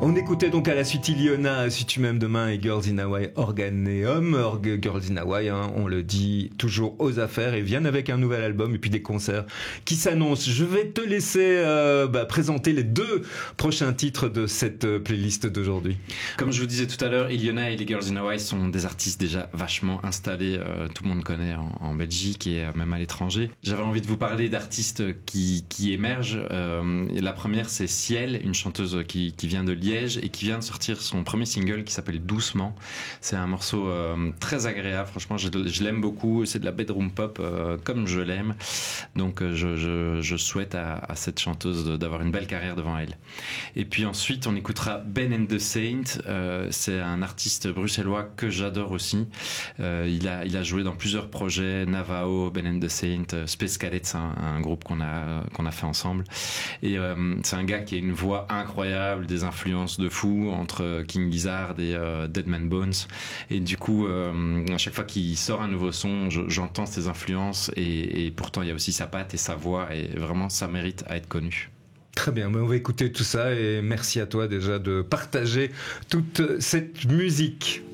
On écoutait donc à la suite Iliona, Si tu m'aimes demain et Girls in Hawaii Organeum. Girls in Hawaii, hein, on le dit, toujours aux affaires et viennent avec un nouvel album et puis des concerts qui s'annoncent. Je vais te laisser présenter les 2 prochains titres de cette playlist d'aujourd'hui. Comme je vous disais tout à l'heure, Iliona et les Girls in Hawaii sont des artistes déjà vachement installés. Tout le monde connaît en Belgique et même à l'étranger. J'avais envie de vous parler d'artistes qui émergent. Et la première, c'est Ciel, une chanteuse qui vient de Liège et qui vient de sortir son premier single qui s'appelle Doucement. C'est un morceau très agréable, franchement je l'aime beaucoup, c'est de la bedroom pop comme je l'aime, donc je souhaite à cette chanteuse d'avoir une belle carrière devant elle. Et puis ensuite on écoutera Ben and the Saint, c'est un artiste bruxellois que j'adore aussi. Il a joué dans plusieurs projets, Navajo, Ben and the Saint, Space Cadets, un groupe qu'on a fait ensemble, et c'est un gars qui a une voix incroyable, des influences de fou entre King Gizzard et Dead Man Bones, et du coup à chaque fois qu'il sort un nouveau son, j'entends ses influences, et pourtant il y a aussi sa patte et sa voix, et vraiment ça mérite à être connu. Très bien, on va écouter tout ça et merci à toi déjà de partager toute cette musique.